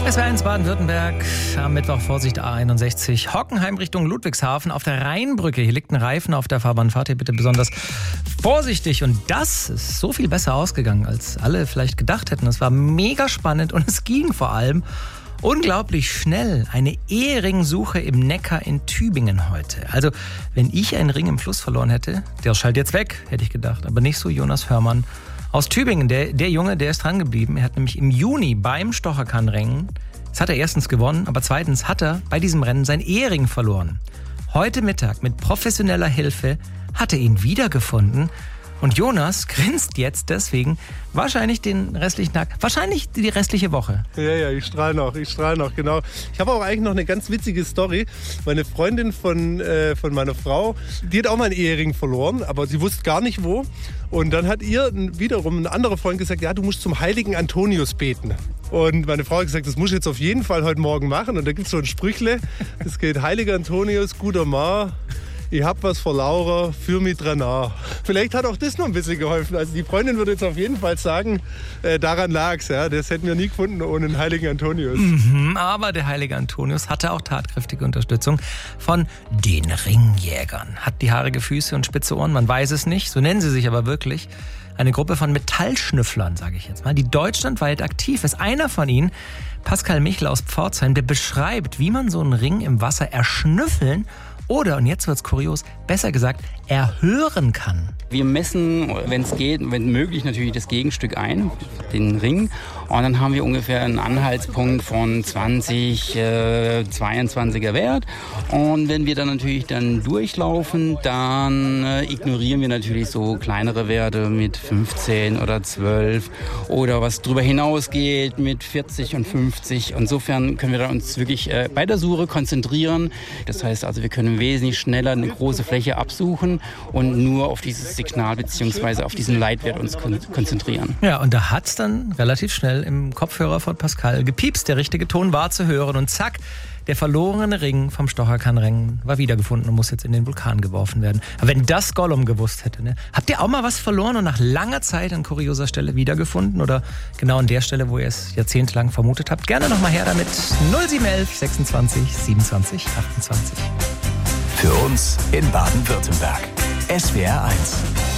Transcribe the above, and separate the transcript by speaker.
Speaker 1: SWR1 Baden-Württemberg, am Mittwoch Vorsicht A61, Hockenheim Richtung Ludwigshafen auf der Rheinbrücke. Hier liegt ein Reifen auf der Fahrbahn, fahrt ihr bitte besonders vorsichtig. Und das ist so viel besser ausgegangen, als alle vielleicht gedacht hätten. Es war mega spannend und es ging vor allem unglaublich schnell. Eine Ehering-Suche im Neckar in Tübingen heute. Also, wenn ich einen Ring im Fluss verloren hätte, der schallt jetzt weg, hätte ich gedacht. Aber nicht so Jonas Hörmann aus Tübingen. Der Junge, der ist dran geblieben. Er hat nämlich im Juni beim Stocherkahnrennen, das hat er erstens gewonnen, aber zweitens hat er bei diesem Rennen sein Ehering verloren. Heute Mittag mit professioneller Hilfe hat er ihn wiedergefunden. Und Jonas grinst jetzt deswegen wahrscheinlich den restlichen Tag, wahrscheinlich die restliche Woche.
Speaker 2: Ja, ich strahle noch, genau. Ich habe auch eigentlich noch eine ganz witzige Story. Meine Freundin von meiner Frau, die hat auch mal einen Ehering verloren, aber sie wusste gar nicht wo. Und dann hat ihr wiederum ein anderer Freund gesagt, ja, du musst zum heiligen Antonius beten. Und meine Frau hat gesagt, das muss ich jetzt auf jeden Fall heute Morgen machen. Und da gibt es so ein Sprüchle, das geht, heiliger Antonius, guter Mann. Ich hab was vor Laura, für mich dran nach. Vielleicht hat auch das noch ein bisschen geholfen. Also die Freundin würde jetzt auf jeden Fall sagen, daran lag's. Ja? Das hätten wir nie gefunden ohne den heiligen Antonius.
Speaker 1: Aber der heilige Antonius hatte auch tatkräftige Unterstützung von den Ringjägern. Hat die haarige Füße und spitze Ohren, man weiß es nicht. So nennen sie sich aber wirklich. Eine Gruppe von Metallschnüfflern, sage ich jetzt mal, die deutschlandweit aktiv ist. Einer von ihnen, Pascal Michel aus Pforzheim, der beschreibt, wie man so einen Ring im Wasser erschnüffeln oder, und jetzt wird's kurios, besser gesagt, erhören kann.
Speaker 3: Wir messen, wenn es geht, wenn möglich natürlich das Gegenstück ein, den Ring. Und dann haben wir ungefähr einen Anhaltspunkt von 20, 22er Wert. Und wenn wir dann natürlich durchlaufen, dann ignorieren wir natürlich so kleinere Werte mit 15 oder 12 oder was drüber hinausgeht mit 40 und 50. Insofern können wir dann uns wirklich bei der Suche konzentrieren. Das heißt also, wir können wesentlich schneller eine große Fläche absuchen und nur auf dieses Signal bzw. auf diesen Leitwert uns konzentrieren.
Speaker 1: Ja, und da hat's dann relativ schnell im Kopfhörer von Pascal gepiepst. Der richtige Ton war zu hören und zack, der verlorene Ring vom Stocherkahnrennen war wiedergefunden und muss jetzt in den Vulkan geworfen werden. Aber wenn das Gollum gewusst hätte, ne? Habt ihr auch mal was verloren und nach langer Zeit an kurioser Stelle wiedergefunden? Oder genau an der Stelle, wo ihr es jahrzehntelang vermutet habt? Gerne nochmal her damit. 0711 26 27 28.
Speaker 4: Für uns in Baden-Württemberg. SWR1.